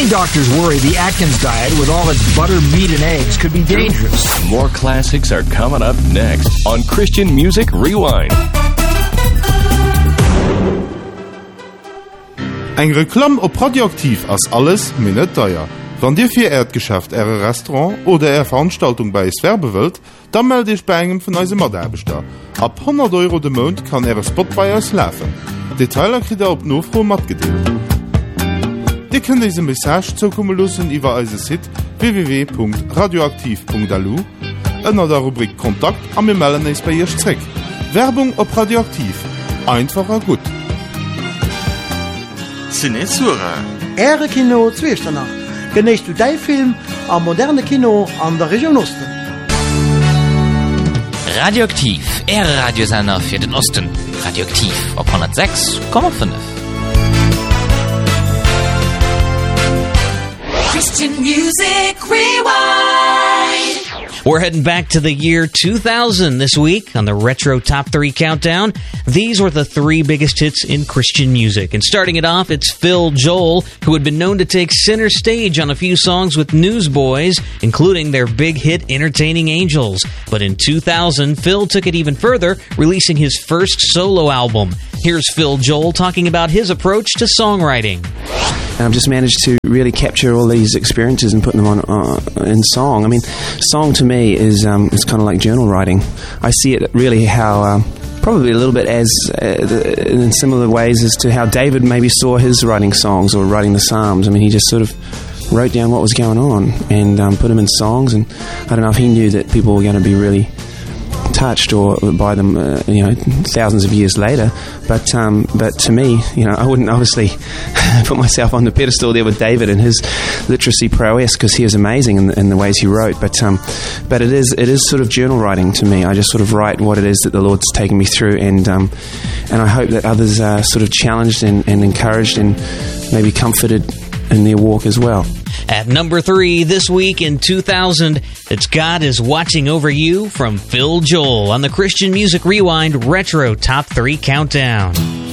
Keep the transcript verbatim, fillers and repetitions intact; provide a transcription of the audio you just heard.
doctors worry the Atkins diet with all its butter, meat, and eggs could be dangerous. More classics are coming up next on Christian Music Rewind. Eng Reklam op Radioaktiv ass alles minnet deier. Wann Dir fir Erdgeschäft Äre Restaurant oder Ä Veranstaltung bei es werbe wëlt, dann melde ich bei engem vun eise Maderbeter. Ab hundert Euro de Mond kann Äre Spot bei es läfen. Detailer krit er op Nofro mat gedeelt. Di kën dese Message zokumme lussen iwwer eise Site w w w punkt radioaktiv punkt a l u, ënner der Rubrik Kontakt am mir mellen eis bei Ihrch Zreck. Werbung op Radioaktiv. Einfacher gut. Cinesura. Äre Kino Zweestanach. Genecht du dei Film a moderne Kino an der Region Osten. Radioaktiv, Äre Radiosender für den Osten. Radioaktiv auf hundertsechs Komma fünf. Christian Music Rewind. We're heading back to the year two thousand this week on the Retro Top three Countdown. These were the three biggest hits in Christian music. And starting it off, it's Phil Joel, who had been known to take center stage on a few songs with Newsboys, including their big hit Entertaining Angels. But in two thousand, Phil took it even further, releasing his first solo album. Here's Phil Joel talking about his approach to songwriting. I've just managed to really capture all these experiences and put them on uh, in song. I mean, song to me is um, it's kind of like journal writing. I see it really how um, probably a little bit as uh, the, in similar ways as to how David maybe saw his writing songs or writing the Psalms. I mean, he just sort of wrote down what was going on and um, put them in songs. And I don't know if he knew that people were going to be really touched or by them, uh, you know, thousands of years later. But um, but to me, you know, I wouldn't obviously put myself on the pedestal there with David and his literacy prowess, because he was amazing in, in the ways he wrote. But um, but it is it is sort of journal writing to me. I just sort of write what it is that the Lord's taken me through, and um, and I hope that others are sort of challenged and, and encouraged and maybe comforted in their walk as well. At number three this week in two thousand, it's God is Watching Over You from Phil Joel on the Christian Music Rewind Retro Top three Countdown.